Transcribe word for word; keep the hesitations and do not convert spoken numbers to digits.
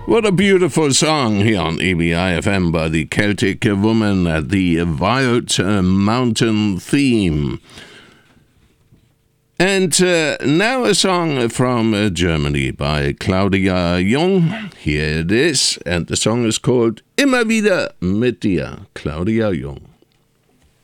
What a beautiful song here on A B I F M by the Celtic Woman at the Wild Mountain Theme. And uh, now a song from uh, Germany by Claudia Jung. Here it is, and the song is called Immer wieder mit dir, Claudia Jung.